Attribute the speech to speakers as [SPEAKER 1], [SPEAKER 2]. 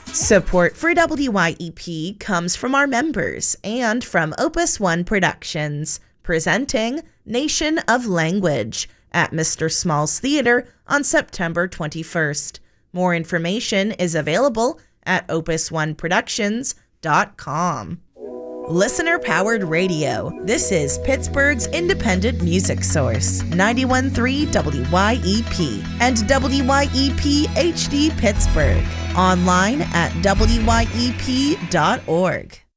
[SPEAKER 1] Support for WYEP comes from our members and from Opus One Productions, presenting Nation of Language at Mr. Small's Theater on September 21st. More information is available at opusoneproductions.com. Listener-powered radio. This is Pittsburgh's independent music source, 91.3 WYEP and WYEP HD Pittsburgh. Online at WYEP.org.